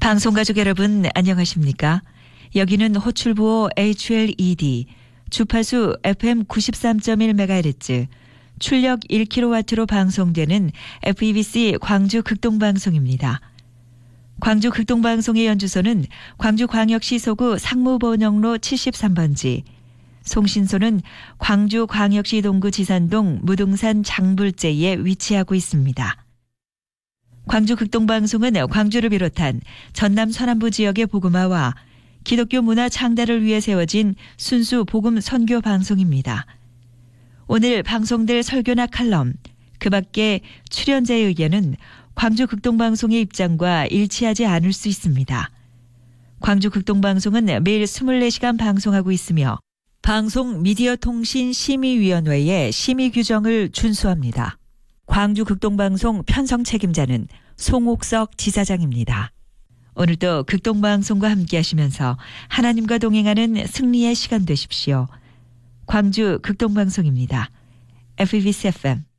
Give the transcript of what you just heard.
방송가족 여러분 안녕하십니까? 여기는 호출부호 HLED, 주파수 FM 93.1MHz, 출력 1kW로 방송되는 FEBC 광주 극동방송입니다. 광주 극동방송의 연주소는 광주광역시 소구 상무번영로 73번지, 송신소는 광주광역시 동구 지산동 무등산 장불재에 위치하고 있습니다. 광주 극동방송은 광주를 비롯한 전남 서남부 지역의 복음화와 기독교 문화 창달을 위해 세워진 순수 복음 선교 방송입니다. 오늘 방송될 설교나 칼럼, 그 밖에 출연자의 의견은 광주 극동방송의 입장과 일치하지 않을 수 있습니다. 광주 극동방송은 매일 24시간 방송하고 있으며 방송 미디어 통신 심의위원회의 심의 규정을 준수합니다. 광주 극동방송 편성 책임자는 송옥석 지사장입니다. 오늘도 극동방송과 함께 하시면서 하나님과 동행하는 승리의 시간 되십시오. 광주 극동방송입니다. FEBC FM